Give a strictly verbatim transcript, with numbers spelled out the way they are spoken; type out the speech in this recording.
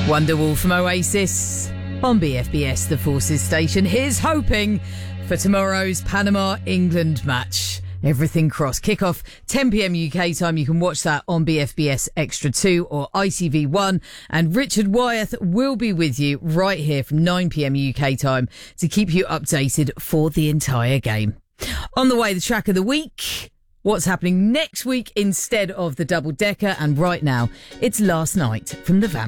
Wonderwall from Oasis on B F B S, the Forces station. Here's hoping for tomorrow's Panama-England match. Everything crossed. Kick-off ten p.m. U K time. You can watch that on B F B S Extra two or I T V one. And Richard Wyeth will be with you right here from nine p.m. U K time to keep you updated for the entire game. On the way, the track of the week. What's happening next week instead of the double-decker. And right now, it's Last Night from the Van.